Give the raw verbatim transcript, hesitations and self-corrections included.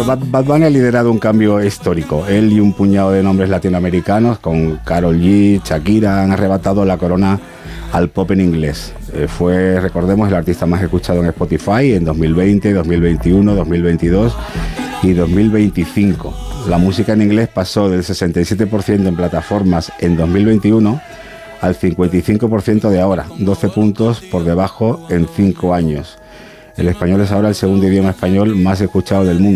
Bad, Bad Bunny ha liderado un cambio histórico. Él y un puñado de nombres latinoamericanos, con Karol G, Shakira, han arrebatado la corona al pop en inglés. Eh, fue, recordemos, el artista más escuchado en Spotify en dos mil veinte, dos mil veintiuno, dos mil veintidós y dos mil veinticinco. La música en inglés pasó del sesenta y siete por ciento en plataformas en dos mil veintiuno al cincuenta y cinco por ciento de ahora, doce puntos por debajo en cinco años. El español es ahora el segundo idioma español más escuchado del mundo.